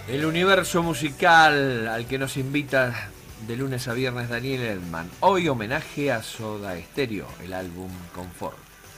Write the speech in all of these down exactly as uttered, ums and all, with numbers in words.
El universo musical al que nos invita de lunes a viernes Daniel Edman. Hoy homenaje a Soda Stereo, el álbum Confort.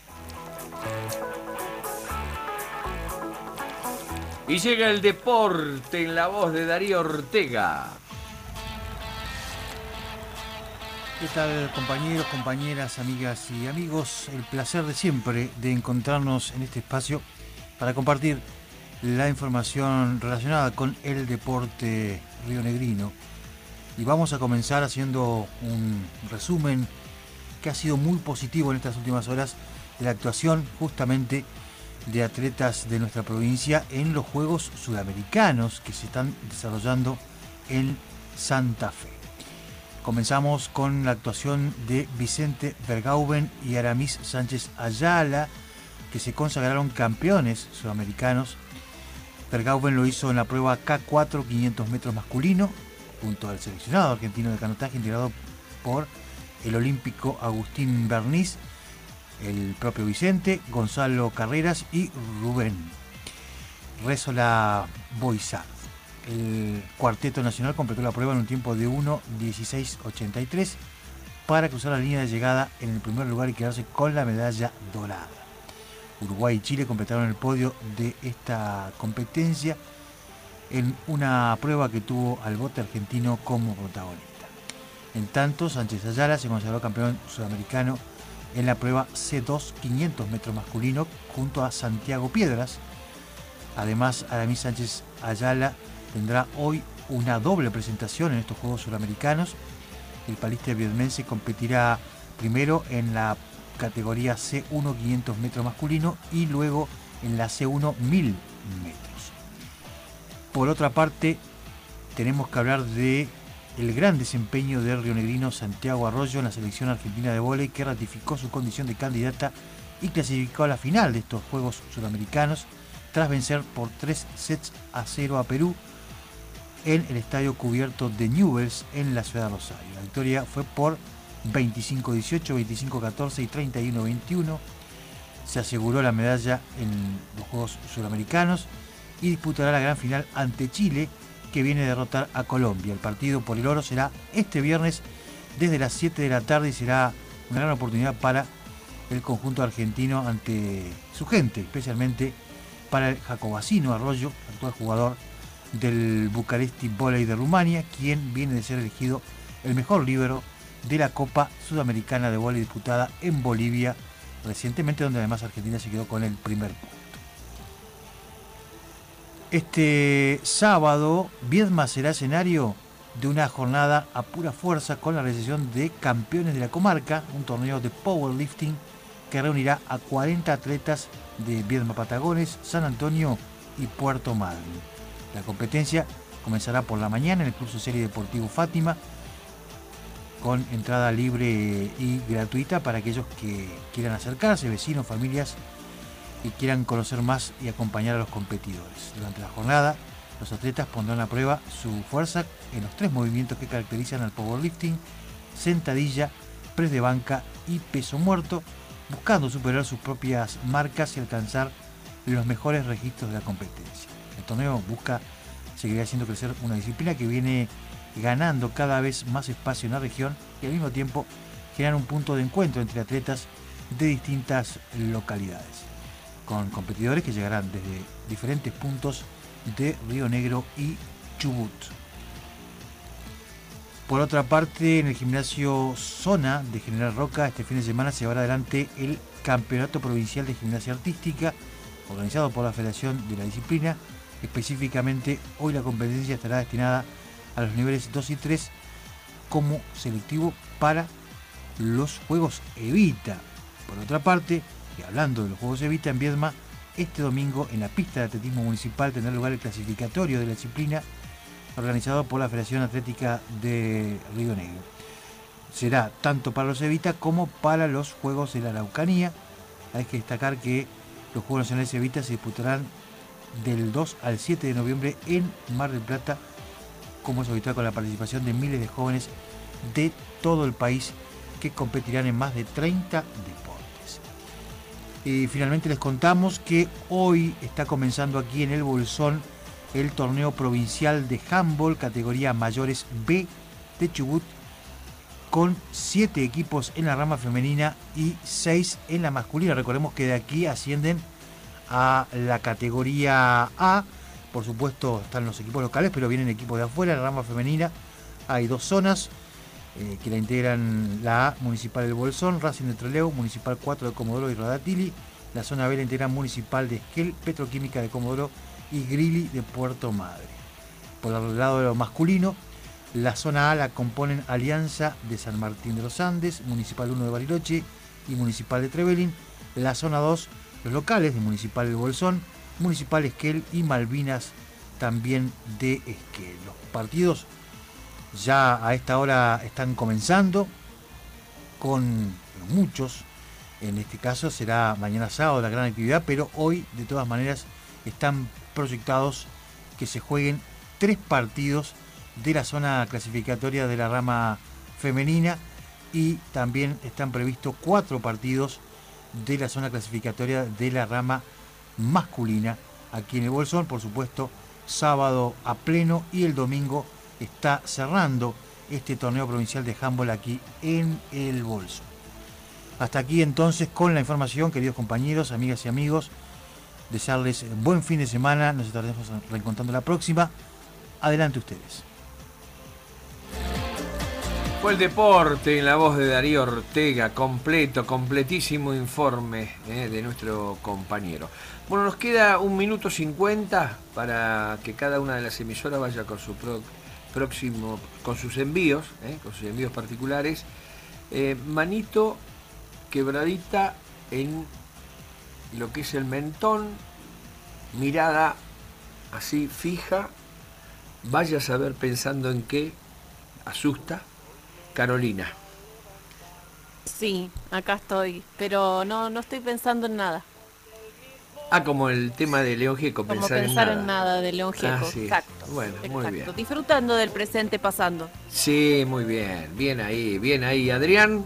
Y llega el deporte en la voz de Darío Ortega. ¿Qué tal, compañeros, compañeras, amigas y amigos? El placer de siempre de encontrarnos en este espacio para compartir la información relacionada con el deporte rionegrino. Y vamos a comenzar haciendo un resumen que ha sido muy positivo en estas últimas horas de la actuación justamente de atletas de nuestra provincia en los Juegos Sudamericanos que se están desarrollando en Santa Fe. Comenzamos con la actuación de Vicente Vergauven y Aramis Sánchez Ayala, que se consagraron campeones sudamericanos. Vergauven lo hizo en la prueba K cuatro quinientos metros masculino, junto al seleccionado argentino de canotaje integrado por el olímpico Agustín Berniz, el propio Vicente, Gonzalo Carreras y Rubén Rézola Boizard. El cuarteto nacional completó la prueba en un tiempo de uno dieciséis ochenta y tres para cruzar la línea de llegada en el primer lugar y quedarse con la medalla dorada. Uruguay y Chile completaron el podio de esta competencia en una prueba que tuvo al bote argentino como protagonista. En tanto, Sánchez Ayala se consagró campeón sudamericano en la prueba C dos quinientos metros masculino junto a Santiago Piedras. Además, Aramis Sánchez Ayala tendrá hoy una doble presentación en estos Juegos Suramericanos. El palista vietmense competirá primero en la categoría C uno quinientos metros masculino y luego en la C uno mil metros. Por otra parte, tenemos que hablar de el gran desempeño del rionegrino Santiago Arroyo en la selección argentina de vóley, que ratificó su condición de candidata y clasificó a la final de estos Juegos Suramericanos tras vencer por tres sets a cero a Perú en el estadio cubierto de Newell's en la ciudad de Rosario. La victoria fue por veinticinco dieciocho, veinticinco catorce y treinta y uno veintiuno. Se aseguró la medalla en los Juegos Suramericanos y disputará la gran final ante Chile, que viene a derrotar a Colombia. El partido por el oro será este viernes desde las siete de la tarde y será una gran oportunidad para el conjunto argentino ante su gente, especialmente para el jacobacino Arroyo, actual jugador del Bucaresti Volley de Rumania, quien viene de ser elegido el mejor líbero de la Copa Sudamericana de Volley disputada en Bolivia recientemente, donde además Argentina se quedó con el primer punto. Este sábado, Viedma será escenario de una jornada a pura fuerza con la realización de Campeones de la Comarca, un torneo de powerlifting que reunirá a cuarenta atletas de Viedma Patagones, San Antonio y Puerto Madryn. La competencia comenzará por la mañana en el Club Social y Deportivo Fátima, con entrada libre y gratuita para aquellos que quieran acercarse, vecinos, familias, y quieran conocer más y acompañar a los competidores. Durante la jornada, los atletas pondrán a prueba su fuerza en los tres movimientos que caracterizan al powerlifting: sentadilla, press de banca y peso muerto, buscando superar sus propias marcas y alcanzar los mejores registros de la competencia. El torneo busca seguir haciendo crecer una disciplina que viene ganando cada vez más espacio en la región y al mismo tiempo generar un punto de encuentro entre atletas de distintas localidades, con competidores que llegarán desde diferentes puntos de Río Negro y Chubut. Por otra parte, en el gimnasio Zona de General Roca, este fin de semana se llevará adelante el Campeonato Provincial de Gimnasia Artística, organizado por la Federación de la Disciplina. Específicamente, hoy la competencia estará destinada a los niveles dos y tres como selectivo para los Juegos Evita. Por otra parte, y hablando de los Juegos Evita en Viedma, este domingo en la pista de atletismo municipal tendrá lugar el clasificatorio de la disciplina organizado por la Federación Atlética de Río Negro. Será tanto para los Evita como para los Juegos de la Araucanía. Hay que destacar que los Juegos Nacionales Evita se disputarán del dos al siete de noviembre en Mar del Plata, como es habitual, con la participación de miles de jóvenes de todo el país que competirán en más de treinta deportes. Y finalmente les contamos que hoy está comenzando aquí en El Bolsón el torneo provincial de handball categoría mayores B de Chubut, con siete equipos en la rama femenina y seis en la masculina. Recordemos que de aquí ascienden a la categoría A. Por supuesto están los equipos locales, pero vienen equipos de afuera. En la rama femenina hay dos zonas eh, que la integran: la A, Municipal del Bolsón, Racing de Trelew, Municipal cuatro de Comodoro y Radatili. La zona B la integran Municipal de Esquel, Petroquímica de Comodoro y Grilli de Puerto Madre. Por el lado de lo masculino, la zona A la componen Alianza de San Martín de los Andes, Municipal uno de Bariloche y Municipal de Trevelin. La zona dos, los locales de Municipal del Bolsón, Municipal Esquel y Malvinas también de Esquel. Los partidos ya a esta hora están comenzando, con muchos. En este caso será mañana sábado la gran actividad, pero hoy de todas maneras están proyectados que se jueguen tres partidos de la zona clasificatoria de la rama femenina y también están previstos cuatro partidos de la zona clasificatoria de la rama masculina aquí en el Bolsón. Por supuesto, sábado a pleno, y el domingo está cerrando este torneo provincial de handball aquí en el Bolsón. Hasta aquí entonces con la información, queridos compañeros, amigas y amigos. Desearles buen fin de semana. Nos estaremos reencontrando la próxima. Adelante ustedes. Fue el deporte en la voz de Darío Ortega, completo, completísimo informe eh, de nuestro compañero. Bueno, nos queda un minuto cincuenta para que cada una de las emisoras vaya con su pro, próximo, con sus envíos, eh, con sus envíos particulares. Eh, manito quebradita en lo que es el mentón, mirada así fija, vaya a saber pensando en qué, asusta. Carolina. Sí, acá estoy, pero no, no estoy pensando en nada. Ah, como el tema de León Gieco, Como pensar, pensar en nada. en nada de León Gieco, Ah, sí. exacto. Bueno, exacto. muy bien. Disfrutando del presente pasando. Sí, muy bien, bien ahí, bien ahí. Adrián.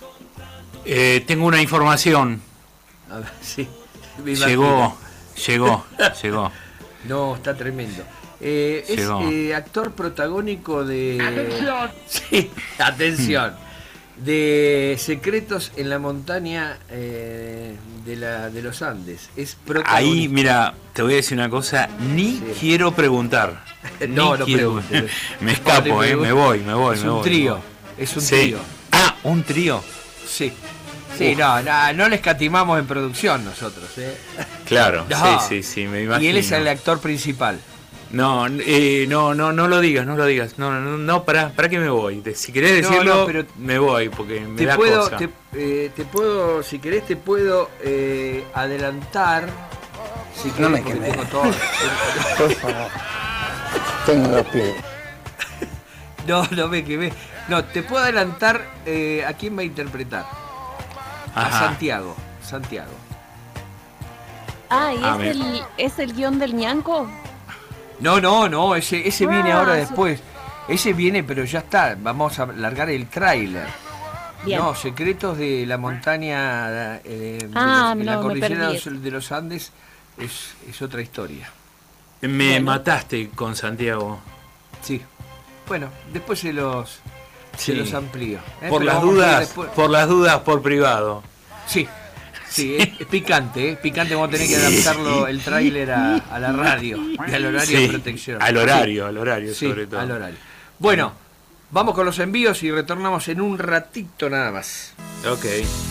Eh, tengo una información. A ver, sí. Llegó, llegó, llegó. No, está tremendo. Eh, es eh, actor protagónico de... ¡Atención! Sí, atención. De Secretos en la Montaña eh, de, la, de los Andes. Es protagonista. Ahí, mira, te voy a decir una cosa. Ni sí. quiero preguntar. No, ni no quiero... preguntes. Me escapo, eh, me voy, me voy. Es me un voy, trío. Es un sí. trío. Ah, un trío. Sí. Sí, no, no, no le escatimamos en producción nosotros, ¿eh? Claro, no. sí, sí, sí, me imagino. Y él es el actor principal. No, eh, no, no, no lo digas, no lo digas. No, no, no, para, para que me voy. Si querés decirlo, no, no, pero me voy porque me te da puedo, cosa. Te, eh, te puedo, si querés, te puedo eh, adelantar. Si querés, no me porque quemé. tengo todo. Por favor. Tengo los pies. No, no me quemé. No, te puedo adelantar eh, a quién va a interpretar. Ajá. A Santiago. Santiago. Ah, ¿y Ah, es, el, es el guión del ñanco? No, no, no, ese, ese ah, viene ahora su... después. Ese viene, pero ya está. Vamos a largar el tráiler. No, Secretos de la Montaña eh, ah, de, los, de no, la Cordillera me de los Andes es, es otra historia. Me bueno. mataste con Santiago. Sí. Bueno, después se los sí. se los amplío. ¿eh? Por las dudas, por las dudas por privado. Sí. Sí, es, es picante, ¿eh? Picante, vamos a tener que adaptarlo el tráiler a, a la radio y al horario sí, de protección. Al horario, sí. al horario sí, sobre todo. Al horario. Bueno, vamos con los envíos y retornamos en un ratito nada más. Ok.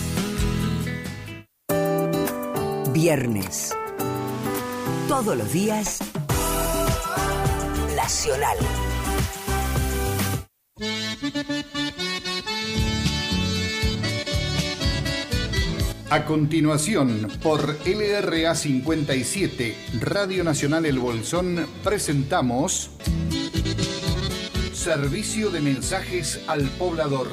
Viernes. Todos los días. Nacional. A continuación, por L R A cincuenta y siete, Radio Nacional El Bolsón, presentamos Servicio de Mensajes al Poblador.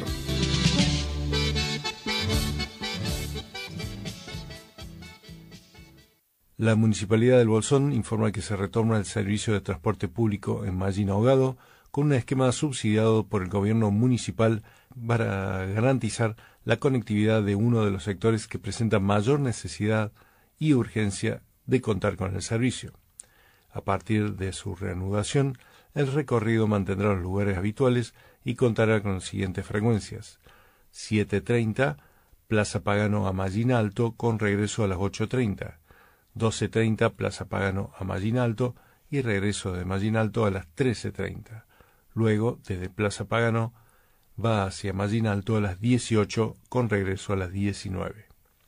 La Municipalidad del Bolsón informa que se retorna el servicio de transporte público en Mallín Ahogado con un esquema subsidiado por el gobierno municipal para garantizar la conectividad de uno de los sectores que presenta mayor necesidad y urgencia de contar con el servicio. A partir de su reanudación, el recorrido mantendrá los lugares habituales y contará con las siguientes frecuencias: siete treinta, Plaza Pagano a Mallín Alto, con regreso a las ocho treinta, doce treinta, Plaza Pagano a Mallín Alto y regreso de Mallín Alto a las trece treinta. Luego, desde Plaza Pagano, va hacia Mallín Alto a las dieciocho, con regreso a las diecinueve.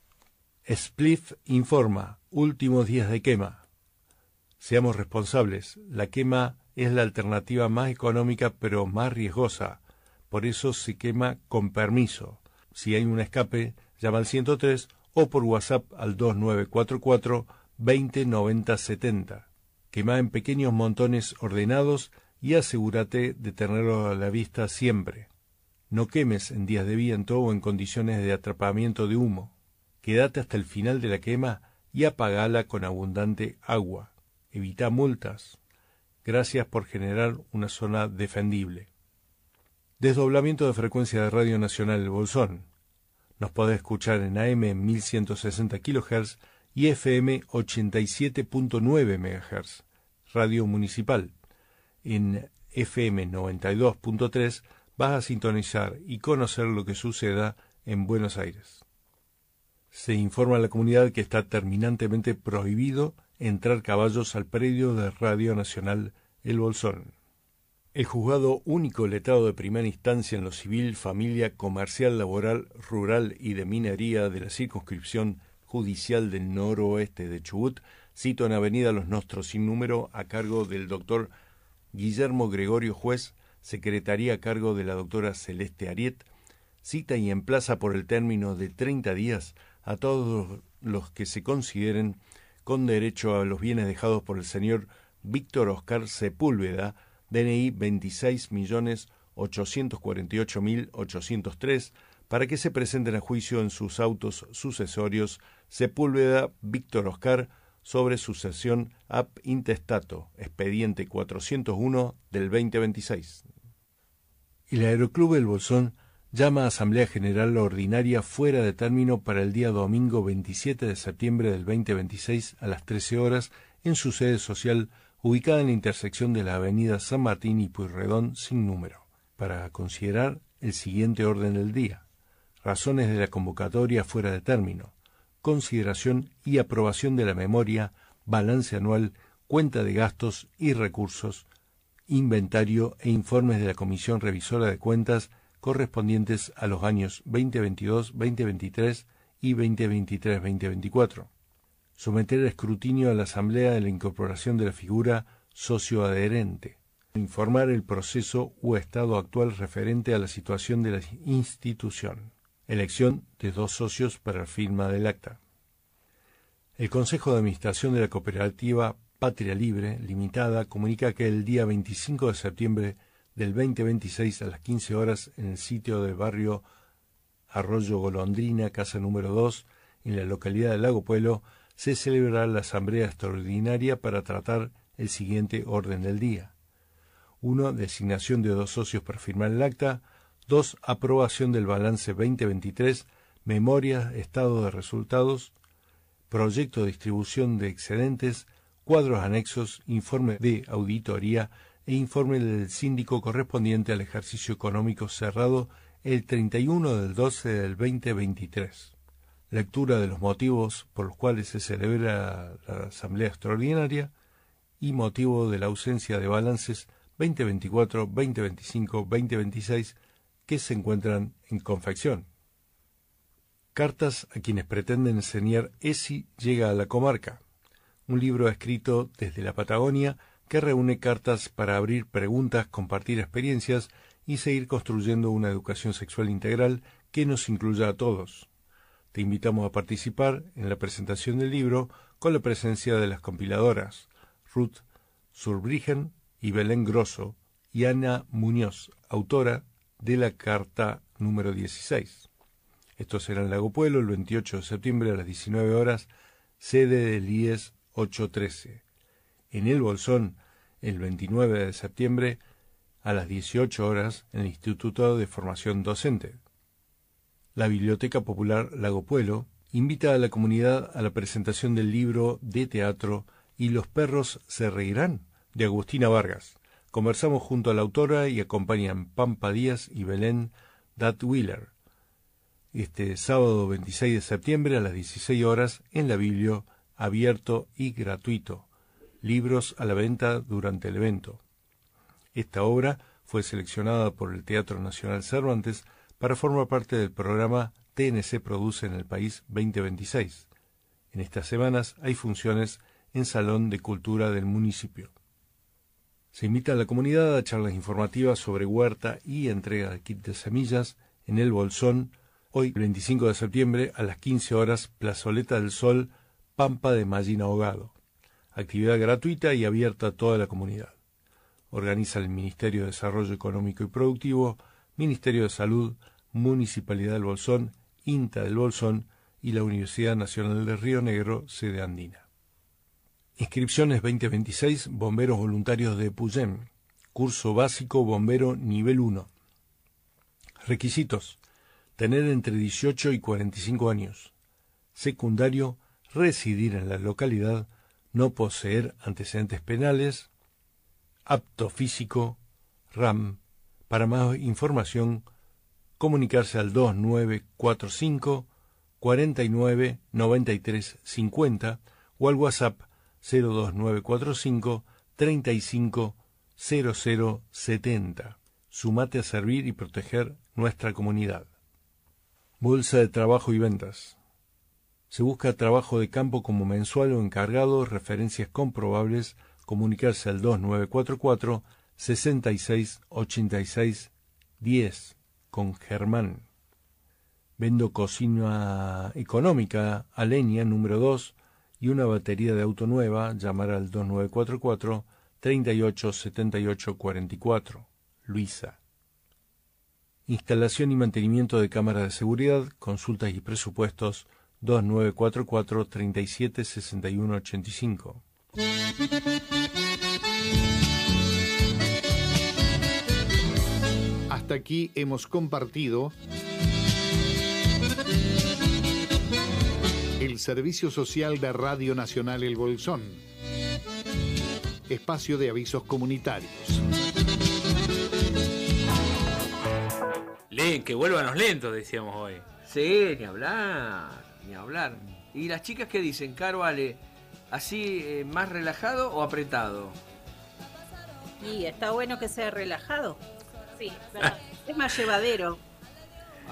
Spliff informa: últimos días de quema. Seamos responsables, la quema es la alternativa más económica pero más riesgosa, por eso se quema con permiso. Si hay un escape, llama al ciento tres o por WhatsApp al dos nueve cuatro cuatro, veinte noventa setenta. Quema en pequeños montones ordenados y asegúrate de tenerlo a la vista siempre. No quemes en días de viento o en condiciones de atrapamiento de humo. Quédate hasta el final de la quema y apagala con abundante agua. Evita multas. Gracias por generar una zona defendible. Desdoblamiento de frecuencia de Radio Nacional El Bolsón. Nos podés escuchar en A M mil ciento sesenta kilohertz y F M ochenta y siete punto nueve megahertz. Radio Municipal. En F M noventa y dos punto tres vas a sintonizar y conocer lo que suceda en Buenos Aires. Se informa a la comunidad que está terminantemente prohibido entrar caballos al predio de Radio Nacional El Bolsón. El Juzgado Único Letrado de Primera Instancia en lo Civil, Familia, Comercial, Laboral, Rural y de Minería de la Circunscripción Judicial del Noroeste de Chubut cita en Avenida Los Nostros sin número a cargo del doctor Guillermo Gregorio Juez, secretaría a cargo de la doctora Celeste Ariet, cita y emplaza por el término de treinta días a todos los que se consideren con derecho a los bienes dejados por el señor Víctor Oscar Sepúlveda, D N I veintiséis millones ochocientos cuarenta y ocho mil ochocientos tres, para que se presenten a juicio en sus autos sucesorios Sepúlveda Víctor Oscar sobre sucesión ab intestato, expediente cuatrocientos uno del veinte veintiséis. El Aeroclub El Bolsón llama a Asamblea General Ordinaria fuera de término para el día domingo veintisiete de septiembre del veinte veintiséis a las trece horas en su sede social ubicada en la intersección de la avenida San Martín y Pueyrredón sin número, para considerar el siguiente orden del día: razones de la convocatoria fuera de término, consideración y aprobación de la memoria, balance anual, cuenta de gastos y recursos, inventario e informes de la Comisión Revisora de Cuentas correspondientes a los años veinte veintidós, veinte veintitrés y veinte veintitrés veinte veinticuatro. Someter a escrutinio a la Asamblea de la incorporación de la figura socioadherente. Informar el proceso o estado actual referente a la situación de la institución. Elección de dos socios para la firma del acta. El Consejo de Administración de la Cooperativa Patria Libre Limitada comunica que el día veinticinco de septiembre del veinte veintiséis a las quince horas en el sitio del barrio Arroyo Golondrina, casa número dos, en la localidad de Lago Puelo, se celebrará la asamblea extraordinaria para tratar el siguiente orden del día. uno. Designación de dos socios para firmar el acta. dos. Aprobación del balance veinte veintitrés, memoria, estado de resultados, proyecto de distribución de excedentes, cuadros anexos, informe de auditoría e informe del síndico correspondiente al ejercicio económico cerrado el treinta y uno del doce del veinte veintitrés. Lectura de los motivos por los cuales se celebra la Asamblea Extraordinaria y motivo de la ausencia de balances veinte veinticuatro, veinte veinticinco, veinte veintiséis que se encuentran en confección. Cartas a quienes pretenden enseñar E S I llega a la comarca. Un libro escrito desde la Patagonia que reúne cartas para abrir preguntas, compartir experiencias y seguir construyendo una educación sexual integral que nos incluya a todos. Te invitamos a participar en la presentación del libro con la presencia de las compiladoras Ruth Surbrigen y Belén Grosso y Ana Muñoz, autora de la carta número dieciséis. Esto será en Lago Puelo el veintiocho de septiembre a las diecinueve horas, sede del I E S ochocientos trece. En El Bolsón, el veintinueve de septiembre a las dieciocho horas en el Instituto de Formación Docente. La Biblioteca Popular Lago Puelo invita a la comunidad a la presentación del libro de teatro ¿Y los perros se reirán?, de Agustina Vargas. Conversamos junto a la autora y acompañan Pampa Díaz y Belén Datwiller. Este sábado veintiséis de septiembre a las dieciséis horas en la Biblio, abierto y gratuito. Libros a la venta durante el evento. Esta obra fue seleccionada por el Teatro Nacional Cervantes para formar parte del programa T N C Produce en el País veinte veintiséis. En estas semanas hay funciones en Salón de Cultura del municipio. Se invita a la comunidad a charlas informativas sobre huerta y entrega de kit de semillas en el Bolsón, hoy veinticinco de septiembre a las quince horas, Plazoleta del Sol, Pampa de Mallín Ahogado. Actividad gratuita y abierta a toda la comunidad. Organiza el Ministerio de Desarrollo Económico y Productivo, Ministerio de Salud, Municipalidad del Bolsón, INTA del Bolsón y la Universidad Nacional de Río Negro, sede andina. Inscripciones veinte veintiséis, Bomberos Voluntarios de Puyén. Curso básico Bombero Nivel uno. Requisitos: tener entre dieciocho y cuarenta y cinco años. Secundario: residir en la localidad, no poseer antecedentes penales. Apto físico, R A M. Para más información, comunicarse al dos nueve cuatro cinco, cuarenta y nueve, noventa y tres cincuenta o al WhatsApp cero dos nueve cuatro cinco, treinta y cinco, cero cero setenta. Sumate a servir y proteger nuestra comunidad. Bolsa de trabajo y ventas. Se busca trabajo de campo como mensual o encargado, referencias comprobables, comunicarse al dos nueve cuatro cuatro, sesenta y seis, ochenta y seis, diez con Germán. Vendo cocina económica a leña número dos y una batería de auto nueva. Llamar al dos nueve cuatro cuatro, treinta y ocho, setenta y ocho, cuarenta y cuatro. Luisa. Instalación y mantenimiento de cámaras de seguridad, consultas y presupuestos dos nueve cuatro cuatro, treinta y siete, sesenta y uno, ochenta y cinco. Hasta aquí hemos compartido el Servicio Social de Radio Nacional El Bolsón. Espacio de avisos comunitarios. Leen, que vuelvan los lentos, decíamos hoy. Sí, ni hablar, ni hablar. ¿Y las chicas qué dicen, Caro, Ale? ¿Así eh, más relajado o apretado? Y está bueno que sea relajado. Sí, verdad. Es más llevadero.